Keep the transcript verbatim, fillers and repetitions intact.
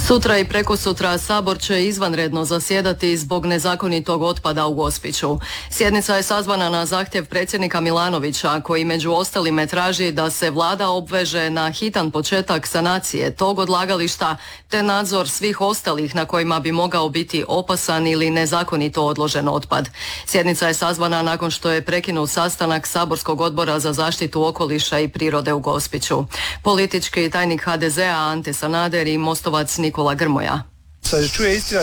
Sutra i prekosutra Sabor će izvanredno zasjedati zbog nezakonitog otpada u Gospiću. Sjednica je sazvana na zahtjev predsjednika Milanovića, koji među ostalime traži da se vlada obveže na hitan početak sanacije tog odlagališta te nadzor svih ostalih na kojima bi mogao biti opasan ili nezakonito odložen otpad. Sjednica je sazvana nakon što je prekinut sastanak Saborskog odbora za zaštitu okoliša i prirode u Gospiću. Politički tajnik ha de zea Ante Sanader i mostovac Nikola Grmoja. Sad čuje istina